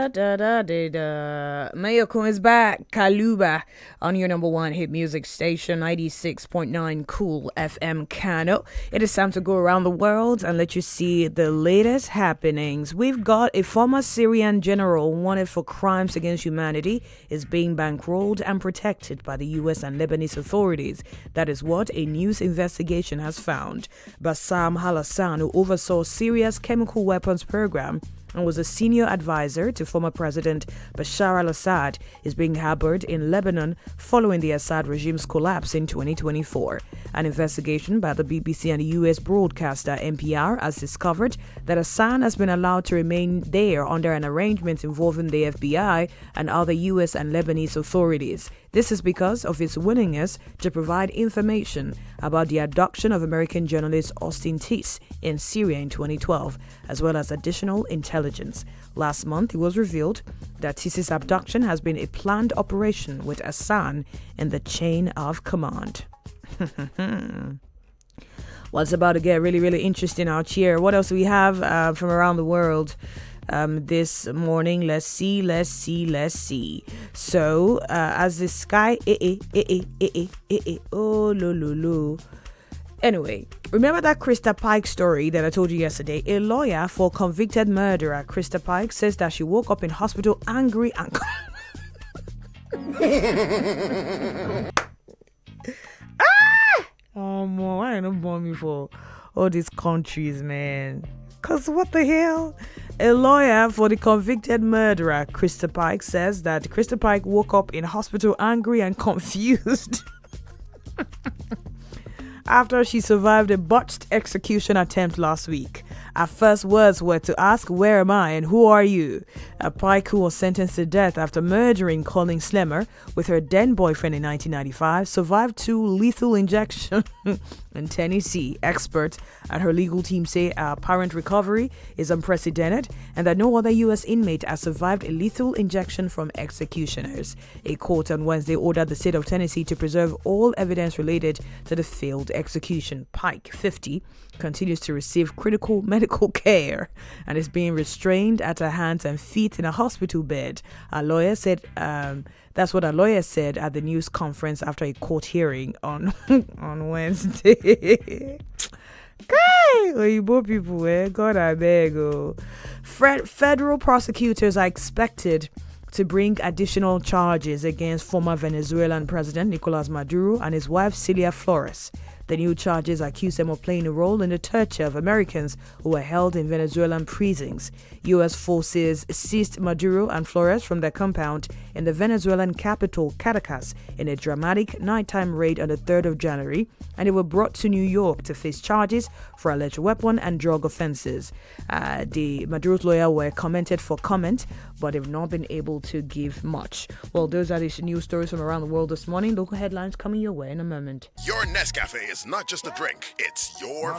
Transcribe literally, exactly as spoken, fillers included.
Da, da, da, da. Mayoko is back. Kaluba on your number one hit music station, ninety-six point nine Cool F M Kano. It is time to go around the world and let you see the latest happenings. We've got a former Syrian general wanted for crimes against humanity is being bankrolled and protected by the U S and Lebanese authorities. That is what a news investigation has found. Bassam Al-Hassan, who oversaw Syria's chemical weapons program and was a senior advisor to former President Bashar al-Assad, is being harbored in Lebanon following the Assad regime's collapse in twenty twenty-four. An investigation by the B B C and the U S broadcaster N P R has discovered that Hassan has been allowed to remain there under an arrangement involving the F B I and other U S and Lebanese authorities. This is because of his willingness to provide information about the abduction of American journalist Austin Tice in Syria in twenty twelve, as well as additional intelligence. Last month, it was revealed that Tice's abduction has been a planned operation with Hassan in the chain of command. Well, it's about to get really, really interesting out here. What else do we have uh, from around the world? Um, this morning, let's see, let's see, let's see. So, uh, as the sky, eh, eh, eh, eh, eh, eh, eh, eh, oh, lo, lo, lo. Anyway, remember that Krista Pike story that I told you yesterday? A lawyer for convicted murderer Krista Pike says that she woke up in hospital angry and ah! Oh, man, why ain't no born me for all these countries, man? Cause what the hell? A lawyer for the convicted murderer Krista Pike says that Krista Pike woke up in hospital angry and confused after she survived a botched execution attempt last week. Her first words were to ask, "Where am I and who are you?" A Pike, who was sentenced to death after murdering Colin Slemmer with her then boyfriend in nineteen ninety-five, survived two lethal injections in Tennessee. Experts at her legal team say her apparent recovery is unprecedented and that no other U S inmate has survived a lethal injection from executioners. A court on Wednesday ordered the state of Tennessee to preserve all evidence related to the failed execution. Pike, fifty, continues to receive critical medical care and is being restrained at her hands and feet in a hospital bed. A lawyer said, um, that's what a lawyer said at the news conference after a court hearing on on Wednesday. Okay, Oyibo people, eh? God, I beg. Oh. Fred, federal prosecutors are expected to bring additional charges against former Venezuelan President Nicolas Maduro and his wife Celia Flores. The new charges accuse them of playing a role in the torture of Americans who were held in Venezuelan prisons. U S forces seized Maduro and Flores from their compound in the Venezuelan capital, Caracas, in a dramatic nighttime raid on the third of January, and they were brought to New York to face charges for alleged weapon and drug offenses. Uh, the Maduro's lawyer were commented for comment, but they've not been able to give much. Well, those are the news stories from around the world this morning. Local headlines coming your way in a moment. Your Nescafe is not just a drink, it's your